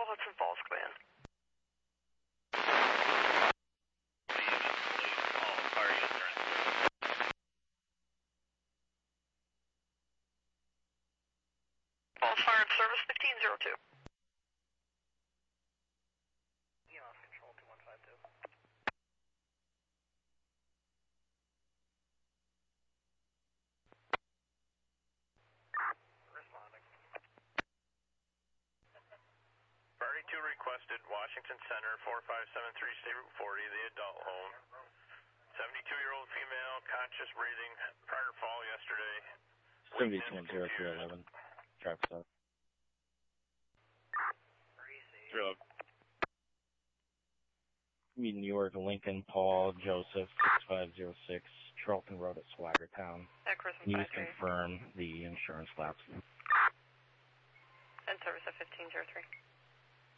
Control, Hudson Falls Command. Falls Fire and Service 1502. EOS Control 2152. Responding. Priority 2 requested, Washington Center, 4573 State Route 40, the adult home. 72-year-old female, conscious breathing, prior fall yesterday. 72-0311. Trap set. 311. New York, Lincoln, Paul, Joseph, 6506, Charlton Road at Swaggertown. At Christmas Can you 53. confirm the insurance lapse? And service at 1503.